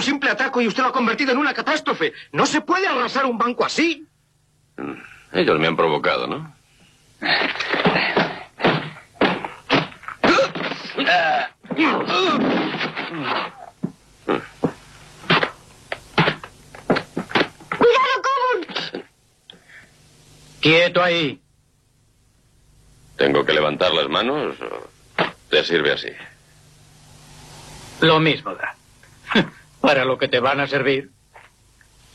un simple ataque y usted lo ha convertido en una catástrofe. No se puede arrasar un banco así. Ellos me han provocado, ¿no? ¡Cuidado, Coburn! ¡Quieto ahí! ¿Tengo que levantar las manos o te sirve así? Lo mismo da. Para lo que te van a servir.